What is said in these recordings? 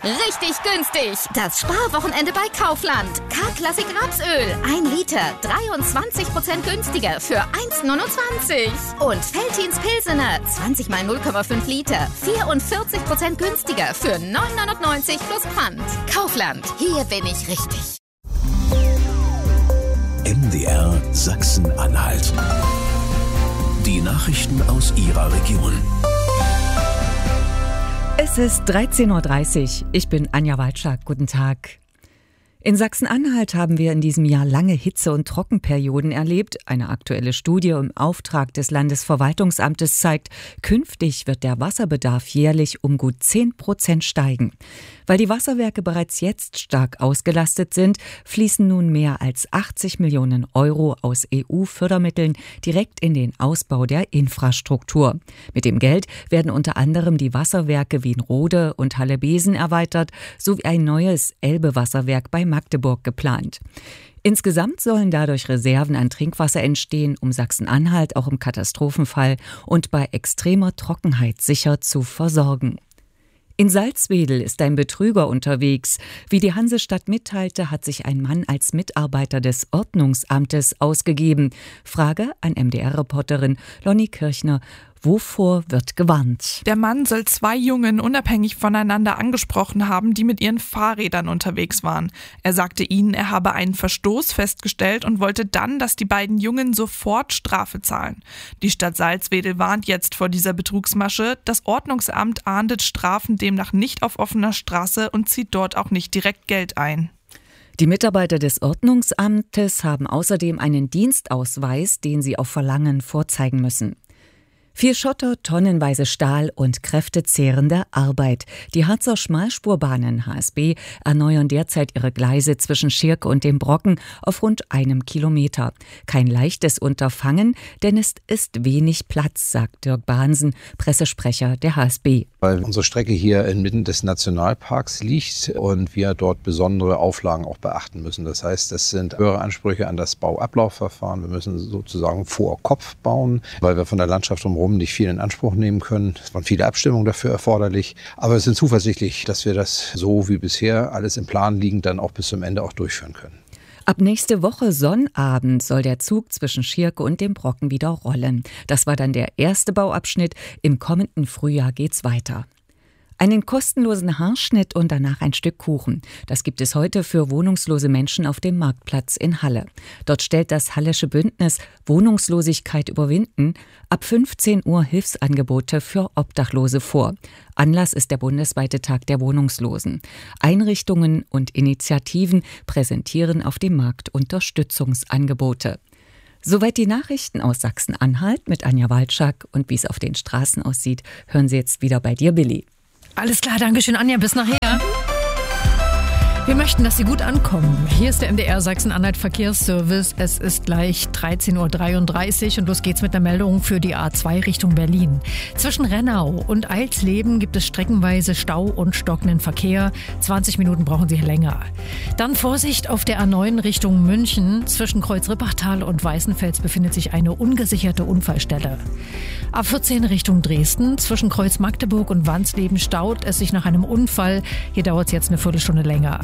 Richtig günstig. Das Sparwochenende bei Kaufland. K-Klassik Rapsöl. 1 Liter. 23% günstiger für 1,29. Und Veltins Pilsener. 20 mal 0,5 Liter. 44% günstiger für 9,99 plus Pfand. Kaufland. Hier bin ich richtig. MDR Sachsen-Anhalt. Die Nachrichten aus Ihrer Region. Es ist 13.30 Uhr. Ich bin Anja Walczak. Guten Tag. In Sachsen-Anhalt haben wir in diesem Jahr lange Hitze- und Trockenperioden erlebt. Eine aktuelle Studie im Auftrag des Landesverwaltungsamtes zeigt, künftig wird der Wasserbedarf jährlich um gut 10% steigen. Weil die Wasserwerke bereits jetzt stark ausgelastet sind, fließen nun mehr als 80 Millionen Euro aus EU-Fördermitteln direkt in den Ausbau der Infrastruktur. Mit dem Geld werden unter anderem die Wasserwerke Wienrode und Halle-Besen erweitert, sowie ein neues Elbe-Wasserwerk bei Magdeburg geplant. Insgesamt sollen dadurch Reserven an Trinkwasser entstehen, um Sachsen-Anhalt auch im Katastrophenfall und bei extremer Trockenheit sicher zu versorgen. In Salzwedel ist ein Betrüger unterwegs. Wie die Hansestadt mitteilte, hat sich ein Mann als Mitarbeiter des Ordnungsamtes ausgegeben. Frage an MDR-Reporterin Lonnie Kirchner. Wovor wird gewarnt? Der Mann soll 2 Jungen unabhängig voneinander angesprochen haben, die mit ihren Fahrrädern unterwegs waren. Er sagte ihnen, er habe einen Verstoß festgestellt und wollte dann, dass die beiden Jungen sofort Strafe zahlen. Die Stadt Salzwedel warnt jetzt vor dieser Betrugsmasche. Das Ordnungsamt ahndet Strafen demnach nicht auf offener Straße und zieht dort auch nicht direkt Geld ein. Die Mitarbeiter des Ordnungsamtes haben außerdem einen Dienstausweis, den sie auf Verlangen vorzeigen müssen. Viel Schotter, tonnenweise Stahl und kräftezehrende Arbeit. Die Harzer Schmalspurbahnen HSB erneuern derzeit ihre Gleise zwischen Schirke und dem Brocken auf rund 1 Kilometer. Kein leichtes Unterfangen, denn es ist wenig Platz, sagt Dirk Bahnsen, Pressesprecher der HSB. Weil unsere Strecke hier inmitten des Nationalparks liegt und wir dort besondere Auflagen auch beachten müssen. Das heißt, es sind höhere Ansprüche an das Bauablaufverfahren. Wir müssen sozusagen vor Kopf bauen, weil wir von der Landschaft drumherum nicht viel in Anspruch nehmen können. Es waren viele Abstimmungen dafür erforderlich. Aber wir sind zuversichtlich, dass wir das so wie bisher alles im Plan liegend dann auch bis zum Ende auch durchführen können. Ab nächste Woche Sonnabend soll der Zug zwischen Schirke und dem Brocken wieder rollen. Das war dann der erste Bauabschnitt. Im kommenden Frühjahr geht's weiter. Einen kostenlosen Haarschnitt und danach ein Stück Kuchen. Das gibt es heute für wohnungslose Menschen auf dem Marktplatz in Halle. Dort stellt das Hallische Bündnis Wohnungslosigkeit überwinden ab 15 Uhr Hilfsangebote für Obdachlose vor. Anlass ist der bundesweite Tag der Wohnungslosen. Einrichtungen und Initiativen präsentieren auf dem Markt Unterstützungsangebote. Soweit die Nachrichten aus Sachsen-Anhalt mit Anja Walczak. Und wie es auf den Straßen aussieht, hören Sie jetzt wieder bei dir, Billy. Alles klar, danke schön, Anja. Bis nachher. Wir möchten, dass Sie gut ankommen. Hier ist der MDR Sachsen-Anhalt Verkehrsservice. Es ist gleich 13.33 Uhr und los geht's mit einer Meldung für die A2 Richtung Berlin. Zwischen Rennau und Eilsleben gibt es streckenweise Stau und stockenden Verkehr. 20 Minuten brauchen Sie länger. Dann Vorsicht auf der A9 Richtung München. Zwischen Kreuz-Rippachtal und Weißenfels befindet sich eine ungesicherte Unfallstelle. A14 Richtung Dresden. Zwischen Kreuz Magdeburg und Wansleben staut es sich nach einem Unfall. Hier dauert es jetzt eine Viertelstunde länger.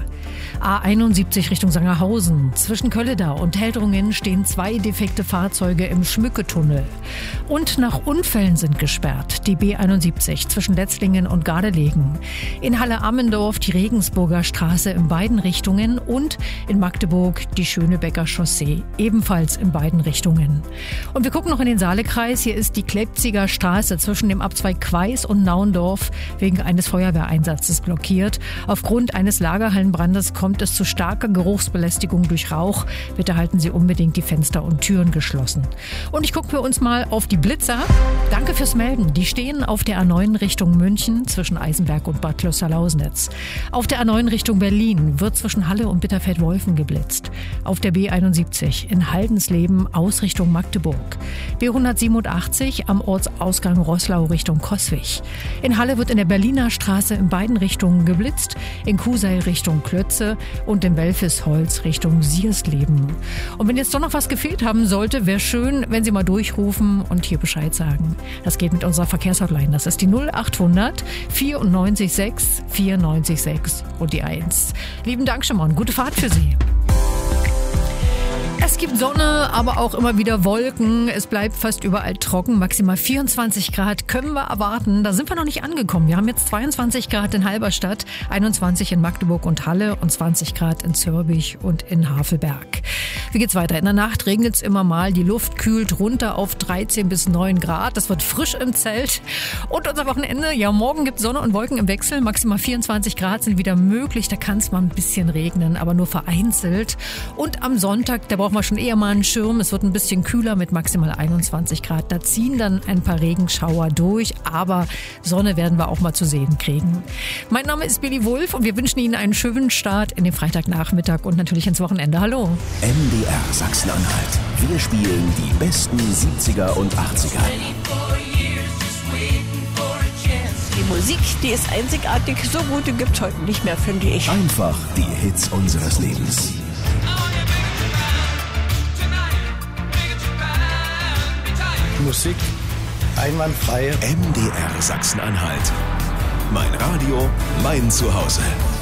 A71 Richtung Sangerhausen. Zwischen Kölledau und Heldrungen stehen 2 defekte Fahrzeuge im Schmücketunnel. Und nach Unfällen sind gesperrt die B71 zwischen Letzlingen und Gardelegen. In Halle-Ammendorf die Regensburger Straße in beiden Richtungen und in Magdeburg die Schönebecker Chaussee ebenfalls in beiden Richtungen. Und wir gucken noch in den Saalekreis. Hier ist die Klepziger Straße zwischen dem Abzweig Queis und Naundorf wegen eines Feuerwehreinsatzes blockiert. Aufgrund eines Lagerhallenbrandes kommt es zu starker Geruchsbelästigung durch Rauch. Bitte halten Sie unbedingt die Fenster und Türen geschlossen. Und ich gucke uns mal auf die Blitzer. Danke fürs Melden. Die stehen auf der A9 Richtung München zwischen Eisenberg und Bad Klöster-Lausnitz. Auf der A9 Richtung Berlin wird zwischen Halle und Bitterfeld-Wolfen geblitzt. Auf der B71 in Haldensleben aus Richtung Magdeburg. B187 am Ortsausgang Roßlau Richtung Coswig. In Halle wird in der Berliner Straße in beiden Richtungen geblitzt. In Kusel Richtung Klötze und dem Welfisholz Richtung Siersleben. Und wenn jetzt doch noch was gefehlt haben sollte, wäre schön, wenn Sie mal durchrufen und hier Bescheid sagen. Das geht mit unserer Verkehrshotline. Das ist die 0800 94 6 94 6 und die 1. Lieben Dank schon mal und gute Fahrt für Sie. Es gibt Sonne, aber auch immer wieder Wolken. Es bleibt fast überall trocken. Maximal 24 Grad können wir erwarten. Da sind wir noch nicht angekommen. Wir haben jetzt 22 Grad in Halberstadt, 21 in Magdeburg und Halle und 20 Grad in Zürbich und in Havelberg. Wie geht's weiter? In der Nacht regnet es immer mal. Die Luft kühlt runter auf 13 bis 9 Grad. Das wird frisch im Zelt. Und unser Wochenende, ja, morgen gibt es Sonne und Wolken im Wechsel. Maximal 24 Grad sind wieder möglich. Da kann es mal ein bisschen regnen, aber nur vereinzelt. Und am Sonntag, da brauchen wir schon eher mal einen Schirm. Es wird ein bisschen kühler mit maximal 21 Grad. Da ziehen dann ein paar Regenschauer durch, aber Sonne werden wir auch mal zu sehen kriegen. Mein Name ist Billy Wulff und wir wünschen Ihnen einen schönen Start in den Freitagnachmittag und natürlich ins Wochenende. Hallo. MDR Sachsen-Anhalt. Wir spielen die besten 70er und 80er. Die Musik, die ist einzigartig. So gute gibt's heute nicht mehr, finde ich. Einfach die Hits unseres Lebens. Musik einwandfrei. MDR Sachsen-Anhalt. Mein Radio, mein Zuhause.